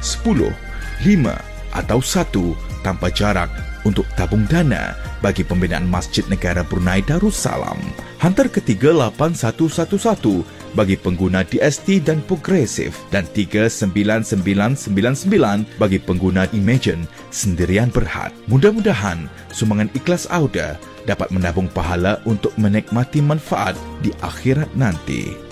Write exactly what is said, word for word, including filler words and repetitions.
sepuluh, lima atau satu tanpa jarak untuk tabung dana bagi pembinaan Masjid Negara Brunei Darussalam. Hantar ke tiga lapan satu satu satu bagi pengguna D S T dan Progresif dan tiga sembilan sembilan sembilan sembilan bagi pengguna Imagine Sendirian Berhad. Mudah-mudahan sumbangan ikhlas Auda dapat menabung pahala untuk menikmati manfaat di akhirat nanti.